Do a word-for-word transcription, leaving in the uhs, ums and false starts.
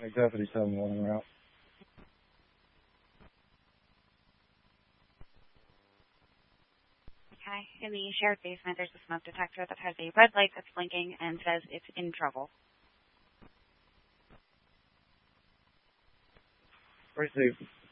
Deputy seven one route. Okay, in the shared basement, there's a smoke detector that has a red light that's blinking and says it's in trouble. Received.